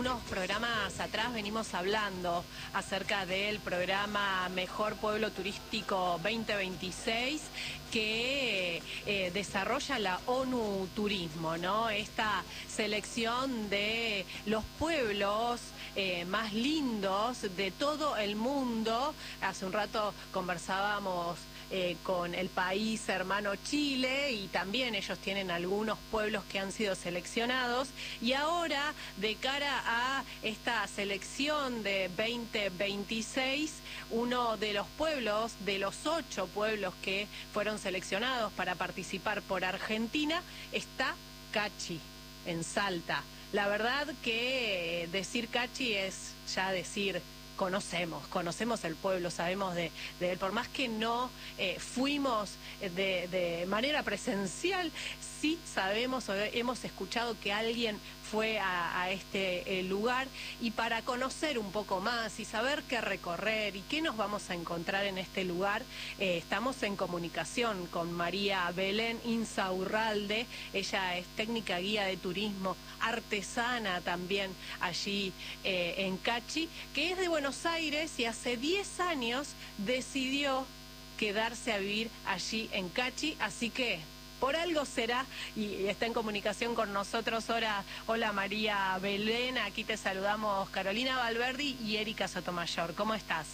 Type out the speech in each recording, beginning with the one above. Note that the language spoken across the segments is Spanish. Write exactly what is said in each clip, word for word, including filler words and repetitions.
unos programas atrás venimos hablando acerca del programa Mejor Pueblo Turístico veinte veintiséis que eh, desarrolla la ONU Turismo, ¿no? Esta selección de los pueblos eh, más lindos de todo el mundo. Hace un rato conversábamos Eh, con el país hermano Chile, y también ellos tienen algunos pueblos que han sido seleccionados, y ahora de cara a esta selección de veinte veintiséis, uno de los pueblos, de los ocho pueblos que fueron seleccionados para participar por Argentina, está Cachi, en Salta. La verdad que decir Cachi es ya decir conocemos, conocemos el pueblo, sabemos de, de él, por más que no eh, fuimos de, de manera presencial, sí sabemos o hemos escuchado que alguien fue a, a este eh, lugar, y para conocer un poco más y saber qué recorrer y qué nos vamos a encontrar en este lugar, eh, estamos en comunicación con María Belén Insaurralde. Ella es técnica guía de turismo, artesana también allí eh, en Cachi, que es de Buenos Aires y hace diez años decidió quedarse a vivir allí en Cachi, así que por algo será, y está en comunicación con nosotros. Hola, hola María Belén, aquí te saludamos Carolina Valverdi y Erika Sotomayor. ¿Cómo estás?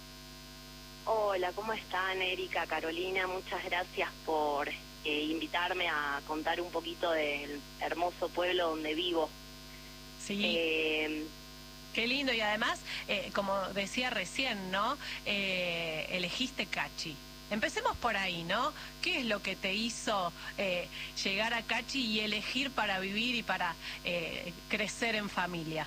Hola, ¿cómo están Erika, Carolina? Muchas gracias por eh, invitarme a contar un poquito del hermoso pueblo donde vivo. Sí. Eh, Qué lindo, y además, eh, como decía recién, ¿no? Eh, elegiste Cachi. Empecemos por ahí, ¿no? ¿Qué es lo que te hizo eh, llegar a Cachi y elegir para vivir y para eh, crecer en familia?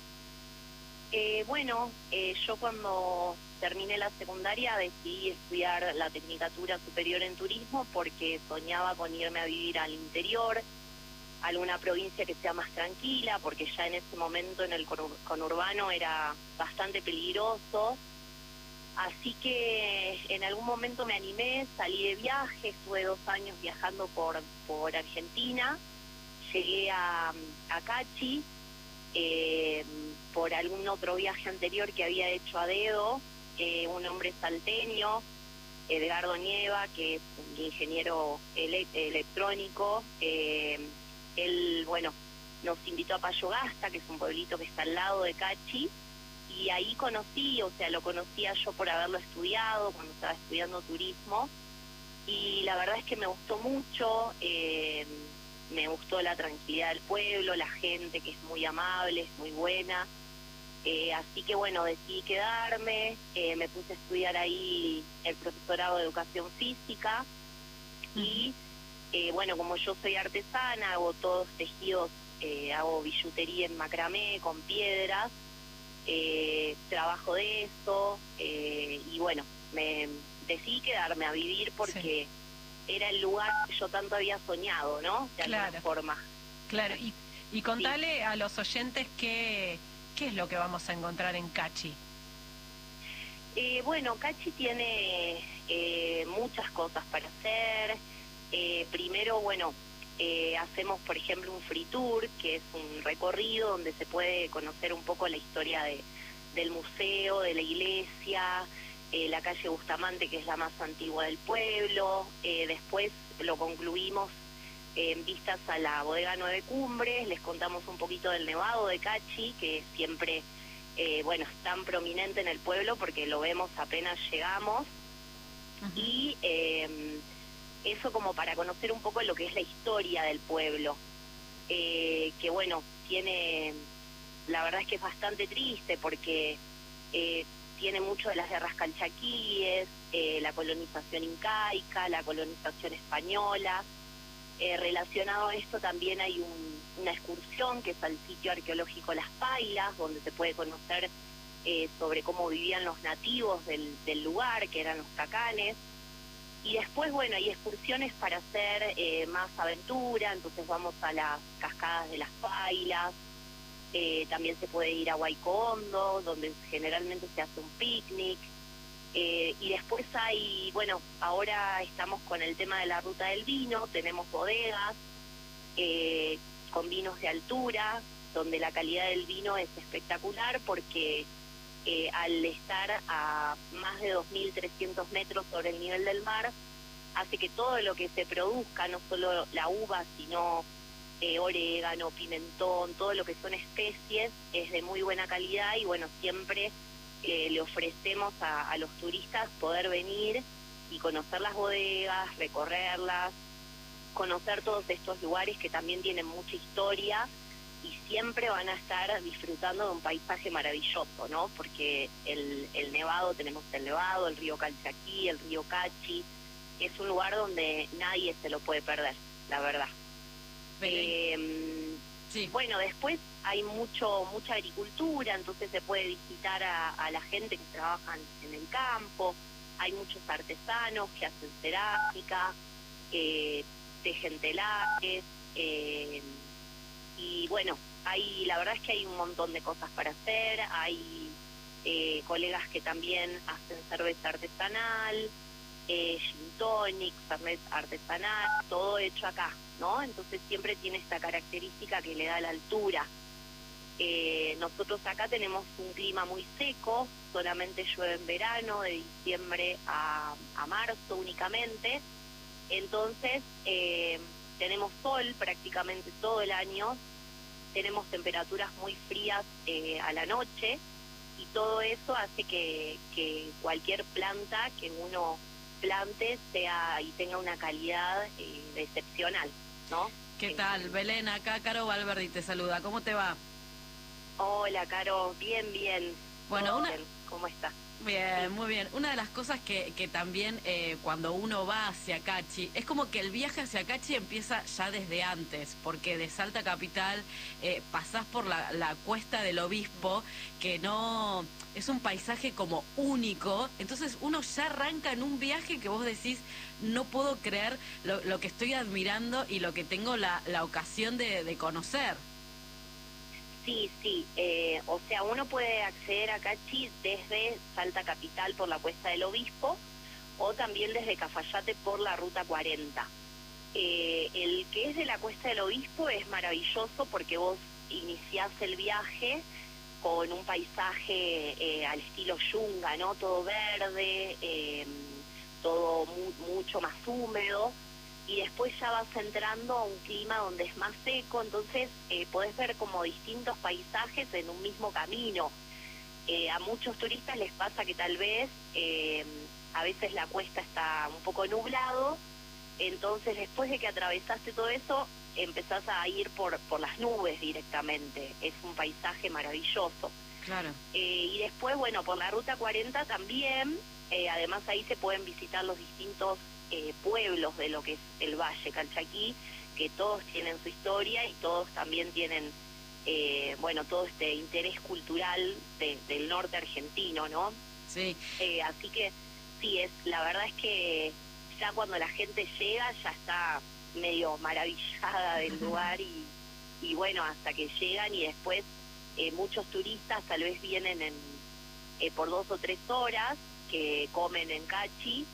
eh, bueno, eh, yo cuando terminé la secundaria decidí estudiar la Tecnicatura Superior en Turismo porque soñaba con irme a vivir al interior, a alguna provincia que sea más tranquila, porque ya en ese momento en el conurbano era bastante peligroso. Así que en algún momento me animé, salí de viaje, estuve dos años viajando por, por Argentina, llegué a, a Cachi, eh, por algún otro viaje anterior que había hecho a dedo, eh, un hombre salteño, Edgardo Nieva, que es un ingeniero ele electrónico, eh, él, bueno, nos invitó a Payogasta, que es un pueblito que está al lado de Cachi, y ahí conocí, o sea, lo conocía yo por haberlo estudiado, cuando estaba estudiando turismo, y la verdad es que me gustó mucho, eh, me gustó la tranquilidad del pueblo, la gente que es muy amable, es muy buena, eh, así que bueno, decidí quedarme, eh, me puse a estudiar ahí el profesorado de educación física, y eh, bueno, como yo soy artesana, hago todos tejidos, eh, hago billutería en macramé, con piedras, Eh, trabajo de eso, eh, y bueno, me decidí quedarme a vivir porque sí, era el lugar que yo tanto había soñado, ¿no? De claro, alguna forma. Claro, y, y contale sí a los oyentes qué, qué es lo que vamos a encontrar en Cachi. Eh, bueno, Cachi tiene eh, muchas cosas para hacer. Eh, primero, bueno, Eh, hacemos, por ejemplo, un free tour, que es un recorrido donde se puede conocer un poco la historia de, del museo, de la iglesia, eh, la calle Bustamante, que es la más antigua del pueblo. Eh, después lo concluimos eh, en vistas a la bodega Nueve Cumbres, les contamos un poquito del nevado de Cachi, que siempre, eh, bueno, es tan prominente en el pueblo porque lo vemos apenas llegamos. Uh-huh. Y Eh, eso como para conocer un poco lo que es la historia del pueblo, eh, que bueno, tiene, la verdad es que es bastante triste porque eh, tiene mucho de las guerras calchaquíes, eh, la colonización incaica, la colonización española. Eh, relacionado a esto también hay un, una excursión que es al sitio arqueológico Las Pailas, donde se puede conocer eh, sobre cómo vivían los nativos del, del lugar, que eran los tacanes. Y después, bueno, hay excursiones para hacer eh, más aventura, entonces vamos a las cascadas de Las Pailas, eh, también se puede ir a Huayco Hondo, donde generalmente se hace un picnic, eh, y después hay, bueno, ahora estamos con el tema de la ruta del vino, tenemos bodegas eh, con vinos de altura, donde la calidad del vino es espectacular porque eh, al estar a más de dos mil trescientos metros sobre el nivel del mar, hace que todo lo que se produzca, no solo la uva, sino eh, orégano, pimentón, todo lo que son especies, es de muy buena calidad y bueno, siempre eh, le ofrecemos a, a los turistas poder venir y conocer las bodegas, recorrerlas, conocer todos estos lugares que también tienen mucha historia y siempre van a estar disfrutando de un paisaje maravilloso, ¿no? Porque el, el Nevado, tenemos el Nevado, el río Calchaquí, el río Cachi, es un lugar donde nadie se lo puede perder, la verdad. Eh, sí. Bueno, después hay mucho mucha agricultura, entonces se puede visitar a, a la gente que trabaja en el campo, hay muchos artesanos que hacen cerámica, eh, tejen telares, eh, y bueno, hay, la verdad es que hay un montón de cosas para hacer, hay eh, colegas que también hacen cerveza artesanal, eh, gin tonic, fernet artesanal, todo hecho acá, ¿no? Entonces siempre tiene esta característica que le da la altura. Eh, nosotros acá tenemos un clima muy seco, solamente llueve en verano, de diciembre a, a marzo únicamente, entonces eh, tenemos sol prácticamente todo el año, tenemos temperaturas muy frías eh, a la noche y todo eso hace que, que cualquier planta que uno plante sea y tenga una calidad eh, excepcional, ¿no? ¿Qué tal? Belén, acá Caro Valverdi te saluda, ¿cómo te va? Hola, Caro, bien, bien. Bueno, una... ¿Cómo estás? Bien, muy bien. Una de las cosas que, que también eh, cuando uno va hacia Cachi, es como que el viaje hacia Cachi empieza ya desde antes, porque de Salta Capital eh, pasás por la, la Cuesta del Obispo, que no es un paisaje como único, entonces uno ya arranca en un viaje que vos decís, no puedo creer lo, lo que estoy admirando y lo que tengo la, la ocasión de, de conocer. Sí, sí, eh, o sea, uno puede acceder a Cachi desde Salta Capital por la Cuesta del Obispo o también desde Cafayate por la Ruta cuarenta. Eh, el que es de la Cuesta del Obispo es maravilloso porque vos iniciás el viaje con un paisaje eh, al estilo yunga, ¿no? Todo verde, eh, todo mu mucho más húmedo. Y después ya vas entrando a un clima donde es más seco, entonces eh, podés ver como distintos paisajes en un mismo camino. Eh, a muchos turistas les pasa que tal vez eh, a veces la cuesta está un poco nublado, entonces después de que atravesaste todo eso, empezás a ir por, por las nubes directamente. Es un paisaje maravilloso. Claro. Eh, y después, bueno, por la Ruta cuarenta también, eh, además ahí se pueden visitar los distintos Eh, pueblos de lo que es el Valle Calchaquí, que todos tienen su historia y todos también tienen, eh, bueno, todo este interés cultural de, del norte argentino, ¿no? Sí. Eh, así que, sí, es la verdad es que ya cuando la gente llega ya está medio maravillada del lugar y, y bueno, hasta que llegan y después eh, muchos turistas tal vez vienen en eh, por dos o tres horas que comen en Cachi.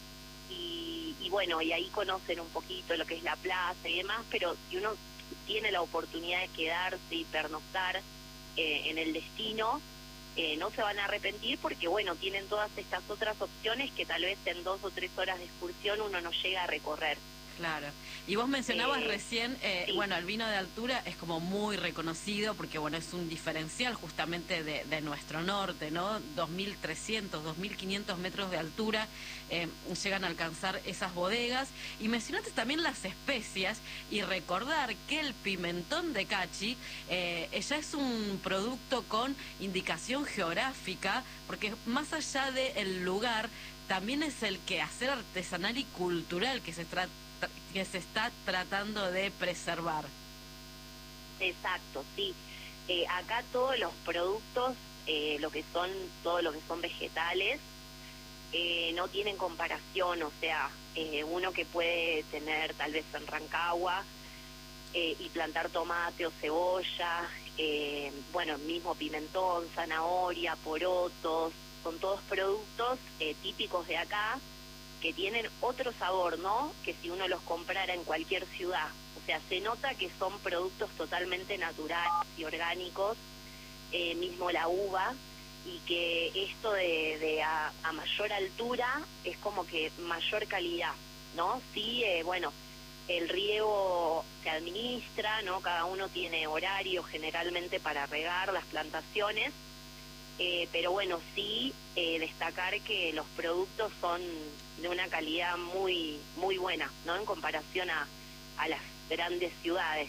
Y, y bueno, y ahí conocen un poquito lo que es la plaza y demás, pero si uno tiene la oportunidad de quedarse y pernoctar eh, en el destino, eh, no se van a arrepentir porque, bueno, tienen todas estas otras opciones que tal vez en dos o tres horas de excursión uno no llega a recorrer. Claro. Y vos mencionabas Eh, recién, eh, sí. bueno, el vino de altura es como muy reconocido porque, bueno, es un diferencial justamente de, de nuestro norte, ¿no? dos mil trescientos, dos mil quinientos metros de altura eh, llegan a alcanzar esas bodegas. Y mencionaste también las especias y recordar que el pimentón de Cachi eh, ya es un producto con indicación geográfica porque más allá del lugar, también es el quehacer artesanal y cultural que se trata que se está tratando de preservar. Exacto, sí. Eh, acá todos los productos, eh, lo que son, todo lo que son vegetales, eh, no tienen comparación, o sea, eh, uno que puede tener tal vez en Rancagua eh, y plantar tomate o cebolla, eh, bueno, mismo pimentón, zanahoria, porotos, son todos productos eh, típicos de acá, que tienen otro sabor, ¿no? Que si uno los comprara en cualquier ciudad. O O sea, se nota que son productos totalmente naturales y orgánicos, eh, mismo la uva, y que esto de, de a, a mayor altura es como que mayor calidad, ¿no? Sí, eh, bueno, el riego se administra, ¿no? Cada uno tiene horario generalmente para regar las plantaciones, eh, pero bueno, sí eh, destacar que los productos son de una calidad muy muy buena, ¿no? En comparación a, a las grandes ciudades.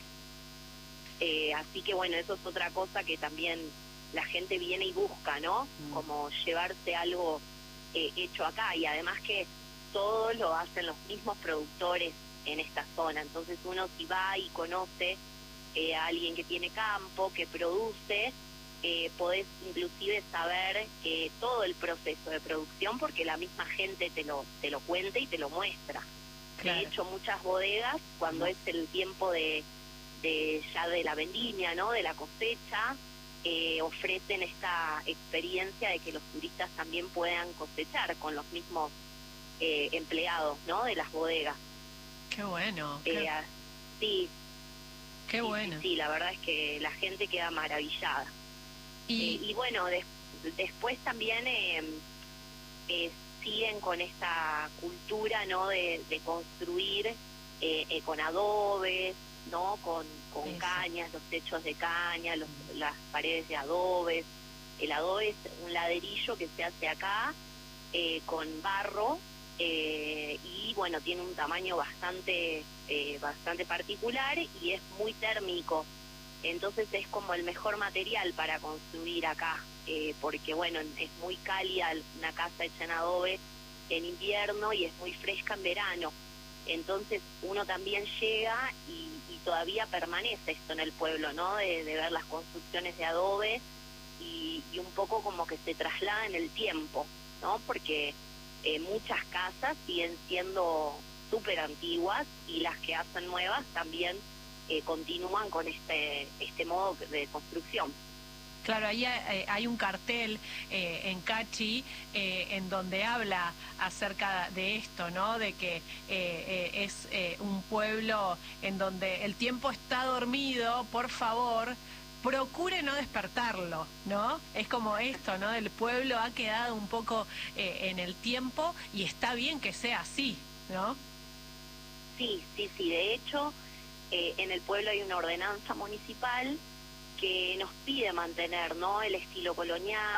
Eh, así que bueno, eso es otra cosa que también la gente viene y busca, ¿no? Mm. Como llevarse algo eh, hecho acá, y además que todo lo hacen los mismos productores en esta zona. Entonces uno si va y conoce eh, a alguien que tiene campo, que produce, eh, podés inclusive saber eh, todo el proceso de producción, porque la misma gente te lo te lo cuenta y te lo muestra. Claro. De hecho, muchas bodegas, cuando es el tiempo de, de ya de la vendimia, ¿no? De la cosecha, eh, ofrecen esta experiencia de que los turistas también puedan cosechar con los mismos eh, empleados, ¿no? De las bodegas. Qué bueno. Eh, qué... Sí. Qué sí, bueno. Sí, sí, la verdad es que la gente queda maravillada. Y, eh, y bueno, de, después también eh, eh, siguen con esta cultura, ¿no? De, de construir eh, eh, con adobes, ¿no? Con, con cañas, los techos de caña, los, las paredes de adobes. El adobe es un ladrillo que se hace acá eh, con barro. Eh, y bueno, tiene un tamaño bastante eh, bastante particular y es muy térmico, entonces es como el mejor material para construir acá, eh, porque bueno, es muy cálida una casa hecha en adobe en invierno y es muy fresca en verano, entonces uno también llega y, y todavía permanece esto en el pueblo, ¿no? De, de ver las construcciones de adobe y, y un poco como que se traslada en el tiempo, ¿no? Porque Eh, muchas casas siguen siendo súper antiguas y las que hacen nuevas también eh, continúan con este este modo de construcción. Claro, ahí hay, hay un cartel eh, en Cachi eh, en donde habla acerca de esto, ¿no? De que eh, eh, es eh, un pueblo en donde el tiempo está dormido, por favor, procure no despertarlo, ¿no? Es como esto, ¿no? El pueblo ha quedado un poco eh, en el tiempo y está bien que sea así, ¿no? Sí, sí, sí. De hecho, eh, en el pueblo hay una ordenanza municipal que nos pide mantener, ¿no? El estilo colonial,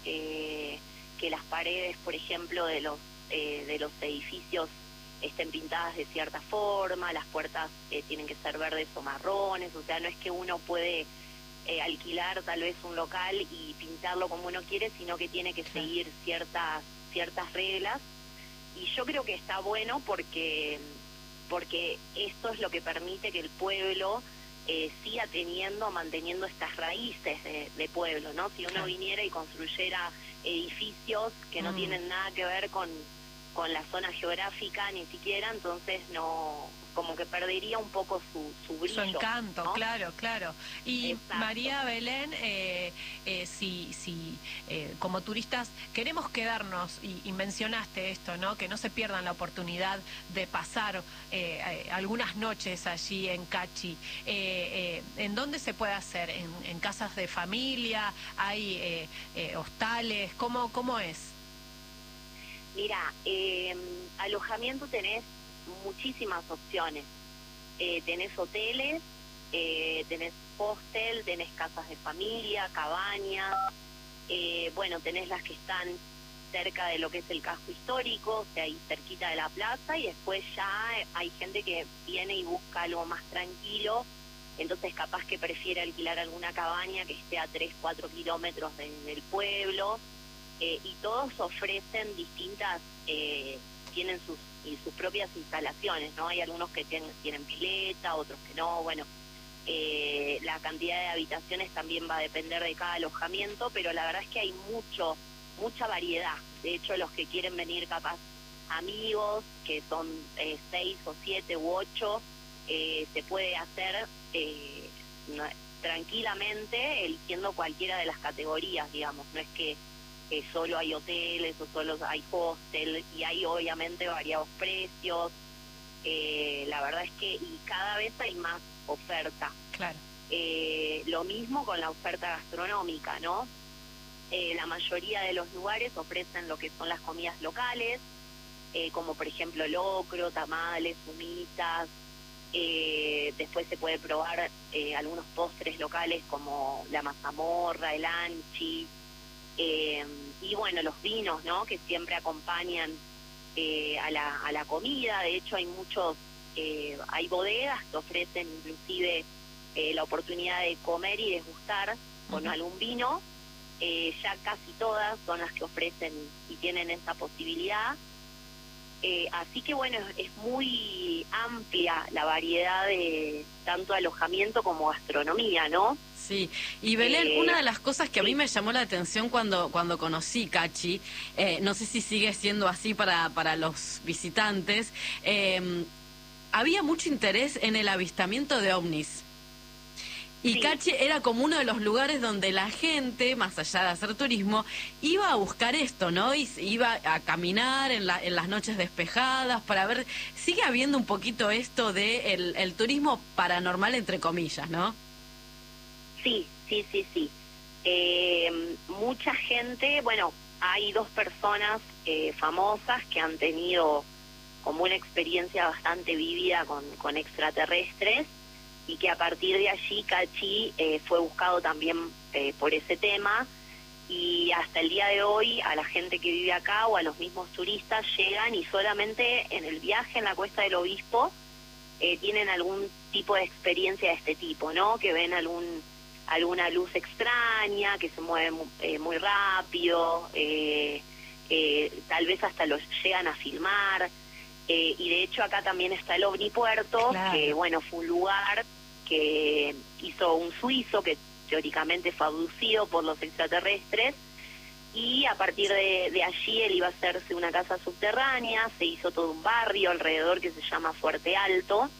eh, que las paredes, por ejemplo, de los eh, de los edificios estén pintadas de cierta forma, las puertas eh, tienen que ser verdes o marrones, o sea, no es que uno puede Eh, alquilar tal vez un local y pintarlo como uno quiere, sino que tiene que seguir ciertas ciertas reglas, y yo creo que está bueno porque porque esto es lo que permite que el pueblo eh, siga teniendo, manteniendo estas raíces de, de pueblo, ¿no? Si uno viniera y construyera edificios que no mm. tienen nada que ver con con la zona geográfica ni siquiera, entonces no, como que perdería un poco su, su brillo. Su encanto, ¿no? claro, claro. Y Exacto. María Belén, eh, eh, si, si eh, como turistas queremos quedarnos, y, y mencionaste esto, ¿no? Que no se pierdan la oportunidad de pasar eh, eh, algunas noches allí en Cachi. Eh, eh, ¿En dónde se puede hacer? ¿En, en casas de familia? ¿Hay eh, eh, hostales? ¿Cómo, cómo es? Mira, eh, alojamiento tenés muchísimas opciones. Eh, tenés hoteles, eh, tenés hostel, tenés casas de familia, cabañas, eh, bueno, tenés las que están cerca de lo que es el casco histórico, o sea, ahí cerquita de la plaza, y después ya hay gente que viene y busca algo más tranquilo, entonces capaz que prefiere alquilar alguna cabaña que esté a tres, cuatro kilómetros de, del pueblo. Eh, y todos ofrecen distintas, eh, tienen sus y sus propias instalaciones, ¿no? Hay algunos que tienen, tienen pileta, otros que no, bueno, eh, la cantidad de habitaciones también va a depender de cada alojamiento, pero la verdad es que hay mucho, mucha variedad. De hecho, los que quieren venir capaz amigos, que son eh, seis o siete u ocho, eh, se puede hacer eh, no, tranquilamente eligiendo cualquiera de las categorías, digamos, no es que que solo hay hoteles o solo hay hostel, y hay obviamente variados precios, eh, la verdad es que y cada vez hay más oferta. Claro. Eh, lo mismo con la oferta gastronómica, ¿no? Eh, la mayoría de los lugares ofrecen lo que son las comidas locales, eh, como por ejemplo locro, tamales, humitas. Eh, después se puede probar eh, algunos postres locales como la mazamorra, el anchi, eh, y bueno, los vinos, ¿no? Que siempre acompañan eh, a, la, a la comida. De hecho hay muchos, eh, hay bodegas que ofrecen inclusive eh, la oportunidad de comer y degustar con uh-huh. algún vino. Eh, ya casi todas son las que ofrecen y tienen esa posibilidad. Eh, así que bueno, es, es muy amplia la variedad de tanto alojamiento como gastronomía, ¿no? Sí, y Belén, eh, una de las cosas que a mí sí. me llamó la atención cuando cuando conocí Cachi, eh, no sé si sigue siendo así para, para los visitantes, eh, había mucho interés en el avistamiento de ovnis. Y sí. Cachi era como uno de los lugares donde la gente, más allá de hacer turismo, iba a buscar esto, ¿no? Y iba a caminar en, la, en las noches despejadas para ver... Sigue habiendo un poquito esto de el, el turismo paranormal, entre comillas, ¿no? Sí, sí, sí, sí. Eh, mucha gente, bueno, hay dos personas eh, famosas que han tenido como una experiencia bastante vívida con, con extraterrestres, y que a partir de allí Cachi eh, fue buscado también eh, por ese tema, y hasta el día de hoy a la gente que vive acá o a los mismos turistas llegan y solamente en el viaje en la Cuesta del Obispo eh, tienen algún tipo de experiencia de este tipo, ¿no? Que ven algún alguna luz extraña, que se mueve eh, muy rápido, eh, eh, tal vez hasta los llegan a filmar, eh, y de hecho acá también está el Omnipuerto, claro. que bueno, fue un lugar que hizo un suizo que teóricamente fue abducido por los extraterrestres, y a partir de, de allí él iba a hacerse una casa subterránea, se hizo todo un barrio alrededor que se llama Fuerte Alto,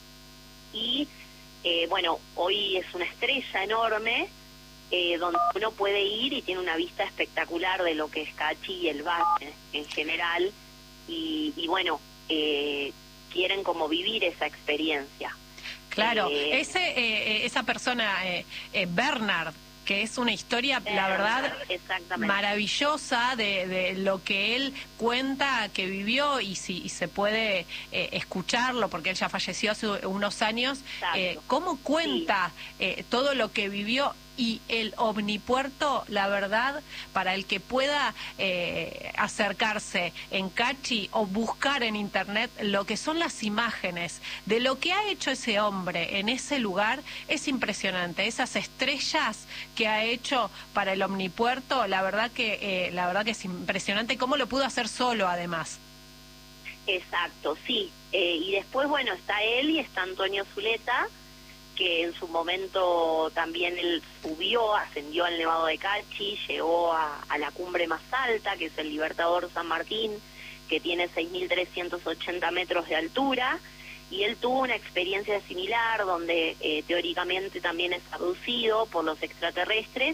y eh, bueno, hoy es una estrella enorme eh, donde uno puede ir y tiene una vista espectacular de lo que es Cachi y el valle en general, y, y bueno, eh, quieren como vivir esa experiencia. Claro, Eh, ese eh, esa persona, eh, eh, Bernard, que es una historia, la verdad, maravillosa de, de lo que él cuenta que vivió, y si y se puede eh, escucharlo, porque él ya falleció hace unos años, eh, cómo cuenta sí. eh, todo lo que vivió. Y el Omnipuerto, la verdad, para el que pueda eh, acercarse en Cachi o buscar en internet lo que son las imágenes de lo que ha hecho ese hombre en ese lugar, es impresionante. Esas estrellas que ha hecho para el Omnipuerto, la verdad que eh, la verdad que es impresionante cómo lo pudo hacer solo, además. Exacto, sí. Eh, y después, bueno, está él y está Antonio Zuleta, que en su momento también él subió, ascendió al Nevado de Cachi, llegó a, a la cumbre más alta, que es el Libertador San Martín, que tiene seis mil trescientos ochenta metros de altura, y él tuvo una experiencia similar, donde eh, teóricamente también es abducido por los extraterrestres,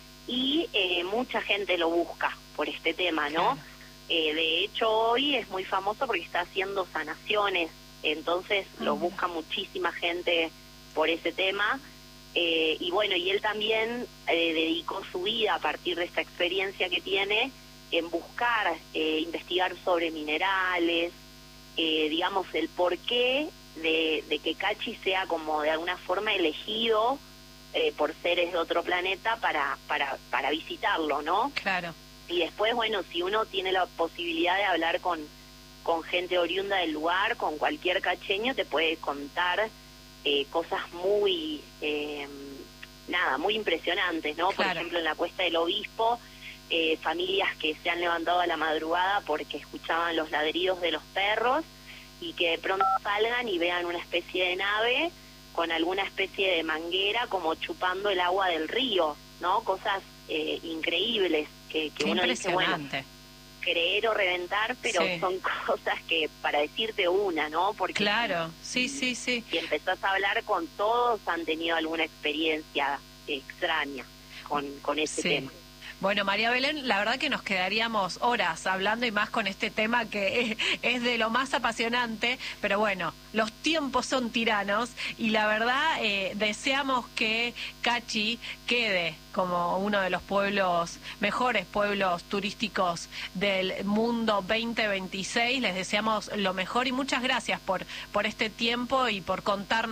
y eh, mucha gente lo busca por este tema, ¿no? Claro. Eh, de hecho, hoy es muy famoso porque está haciendo sanaciones, entonces uh-huh. lo busca muchísima gente por ese tema, eh, y bueno, y él también eh, dedicó su vida a partir de esta experiencia que tiene en buscar, eh, investigar sobre minerales, eh, digamos, el porqué de, de que Cachi sea como de alguna forma elegido eh, por seres de otro planeta para, para, para visitarlo, ¿no? Claro. Y después, bueno, si uno tiene la posibilidad de hablar con, con gente oriunda del lugar, con cualquier cacheño, te puede contar Eh, cosas muy, eh, nada, muy impresionantes, ¿no? Claro. Por ejemplo, en la Cuesta del Obispo, eh, familias que se han levantado a la madrugada porque escuchaban los ladridos de los perros, y que de pronto salgan y vean una especie de nave con alguna especie de manguera como chupando el agua del río, ¿no? Cosas eh, increíbles que, que uno dice, bueno, creer o reventar, pero sí. son cosas que para decirte una, ¿no? Porque claro, sí, si, sí, sí. Si empezás a hablar con todos, han tenido alguna experiencia extraña con, con ese sí. tema. Bueno, María Belén, la verdad que nos quedaríamos horas hablando y más con este tema que es, es de lo más apasionante, pero bueno, los tiempos son tiranos y la verdad eh, deseamos que Cachi quede como uno de los pueblos, mejores pueblos turísticos del mundo veinte veintiséis. Les deseamos lo mejor y muchas gracias por, por este tiempo y por contarnos